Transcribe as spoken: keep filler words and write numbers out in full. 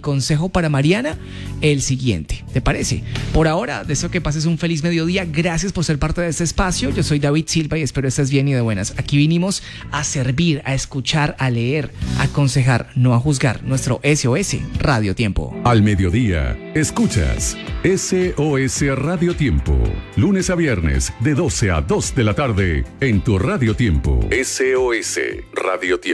consejo para Mariana, el siguiente. ¿Te parece? Por ahora, deseo que pases un feliz mediodía. Gracias por ser parte de este espacio. Yo soy David Silva y espero estés bien y de buenas. Aquí vinimos a servir, a escuchar, a leer, a aconsejar, no a juzgar. Nuestro S O S Radio Tiempo. Al mediodía, escuchas S O S Radio Tiempo. Lunes a viernes, de doce a dos de la tarde, en tu Radio Tiempo. S O S Radio Tiempo.